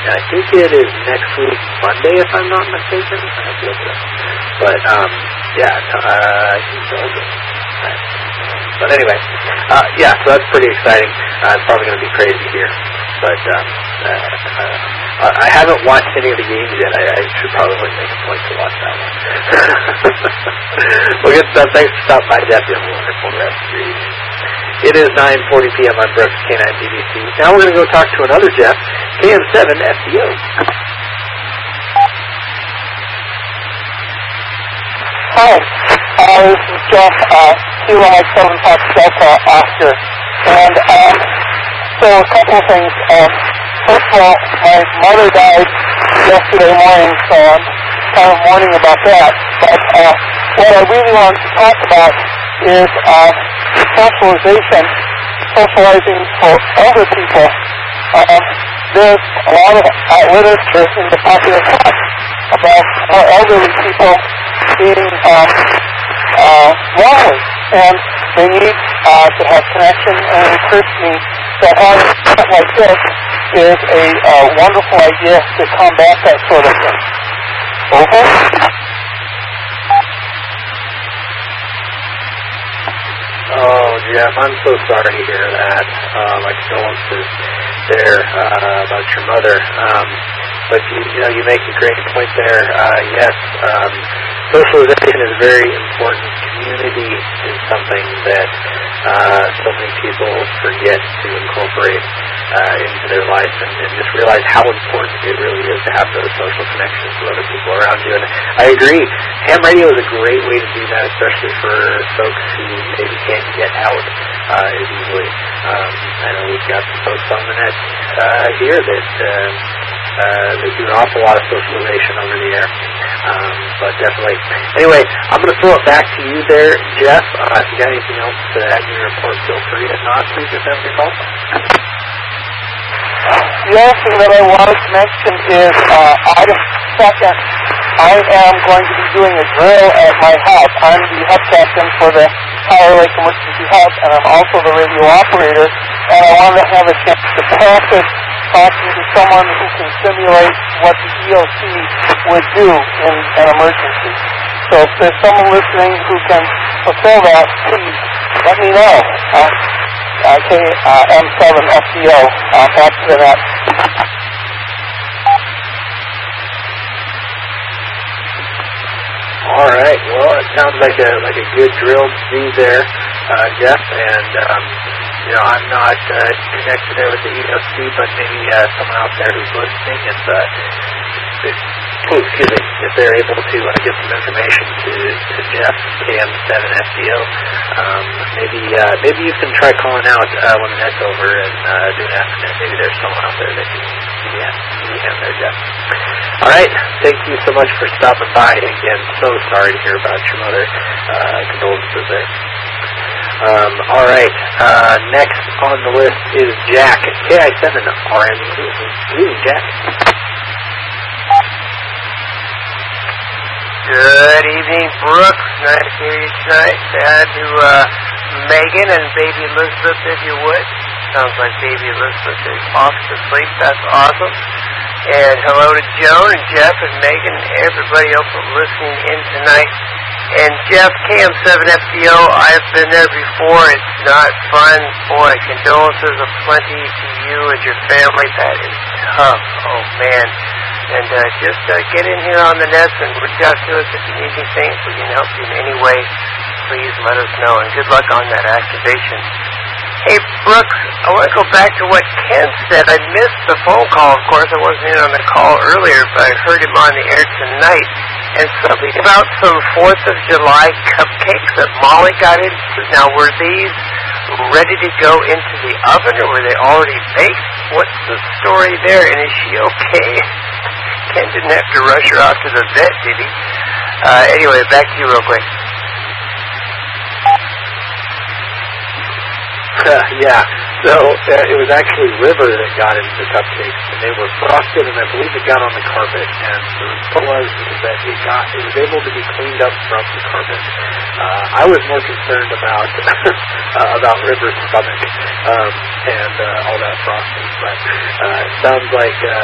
I think it is next week, Monday, if I'm not mistaken. I have to look it up. But, I think so. But anyway, so that's pretty exciting. It's probably going to be crazy here. But I haven't watched any of the games yet. I should probably make a point to watch that one. Well, good stuff. Thanks for stopping by, Jeff. You have a wonderful rest of your evening. It is 9:40 p.m. on Brooks K9 BBC. Now we're going to go talk to another Jeff, KM7 FDO. Hi, this is Jeff, Kilo 7 Fox Delta Oscar. And so a couple of things. First of all, my mother died yesterday morning, so I'm kind of mourning about that. But what I really wanted to talk about is socializing for older people. There's a lot of literature in the popular culture about elderly people being lonely, and they need to have connection, and it occurs to me that having a event like this is a wonderful idea to combat that sort of thing. Over. Oh, Jeff, I'm so sorry to hear that. My condolences there about your mother. But you make a great point there. Yes, socialization is very important. Community is something that so many people forget to incorporate into their life, and just realize how important it really is to have those social connections with other people around you. And I agree, ham radio is a great way to do that, especially for folks who maybe can't get out as easily. I know we've got some folks on the net here that they do an awful lot of socialization over the air. But definitely. Anyway, I'm going to throw it back to you there, Jeff. If you got anything else to add in your report, feel free. If not, please just have your call. The other thing that I wanted to mention is August 2nd, I am going to be doing a drill at my hub. I'm the hub captain for the Powder Lake Emergency Hub, and I'm also the radio operator, and I wanted to have a chance to practice talking to someone who can simulate what the EOC would do in an emergency. So if there's someone listening who can fulfill that, please let me know. M7FDO, after that. All right. Well, it sounds like a good drill to do there, Jeff. And I'm not connected there with the EOC, but maybe someone out there who's listening, if they're able to get some information to Jeff, KM7FDO, maybe you can try calling out when the net's over and do an estimate. Maybe there's someone out there that can see him there, Jeff. All right. Thank you so much for stopping by. Again, so sorry to hear about your mother. Condolences there. All right. Next on the list is Jack at KI7 RM. Good evening, Jack. Good evening, Brooks. Nice to hear you tonight. Say hi to Megan and baby Elizabeth, if you would. Sounds like baby Elizabeth is off to sleep. That's awesome. And hello to Joan and Jeff and Megan and everybody else listening in tonight. And Jeff, KM7FDO, I've been there before. It's not fun. Boy, condolences aplenty to you and your family. That is tough. Oh, man. And just get in here on the nest and reach out to us if you need anything. If we can help you in any way, please let us know. And good luck on that activation. Hey, Brooks, I want to go back to what Ken said. I missed the phone call, of course. I wasn't in on the call earlier, but I heard him on the air tonight. And something about some 4th of July cupcakes that Molly got into. Now, were these ready to go into the oven, or were they already baked? What's the story there, and is she okay? Ken didn't have to rush her out to the vet, did he? Anyway, back to you real quick. Yeah, so it was actually River that got into the cupcakes, and they were frosted, and I believe it got on the carpet, and the report was that it was able to be cleaned up from the carpet. I was more concerned about about River's stomach and all that frosting, but it sounds like